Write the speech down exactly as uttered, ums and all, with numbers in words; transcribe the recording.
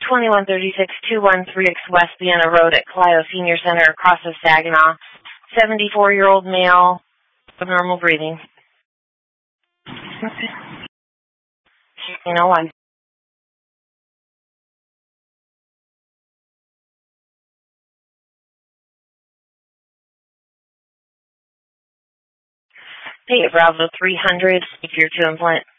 twenty-one thirty-six two one three X West Vienna Road at Clio Senior Center across the Saginaw. seventy-four-year-old male with normal breathing. Okay. You know why. Hey, Bravo three hundred, if you're to implant.